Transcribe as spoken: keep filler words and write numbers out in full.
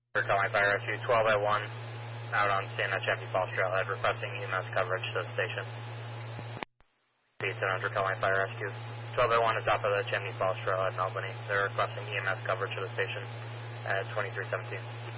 Calling Fire Rescue twelve oh one out on Santa Chempy Falls Trailhead requesting E M S coverage to the station. Pizza under Calling Fire Rescue. twelve oh one is off of the Chempy Falls Trailhead in Albany. They're requesting E M S coverage to the station at twenty-three seventeen.